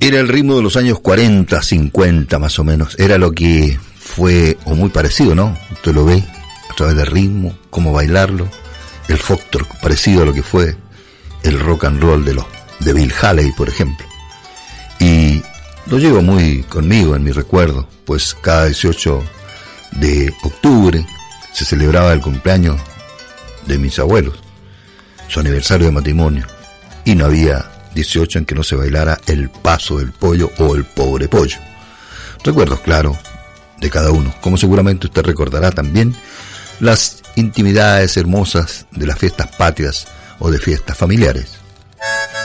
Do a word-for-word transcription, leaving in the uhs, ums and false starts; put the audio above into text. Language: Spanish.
Era el ritmo de los años cuarenta, cincuenta más o menos. Era lo que fue, o muy parecido, ¿no? Usted lo ve a través del ritmo, cómo bailarlo. El foxtrot, parecido a lo que fue el rock and roll de los de Bill Haley, por ejemplo. Y lo llevo muy conmigo en mi recuerdo, pues cada dieciocho de octubre se celebraba el cumpleaños de mis abuelos, su aniversario de matrimonio, y no había dieciocho en que no se bailara el paso del pollo o el pobre pollo. Recuerdos, claro, de cada uno, como seguramente usted recordará también las intimidades hermosas de las fiestas patrias o de fiestas familiares.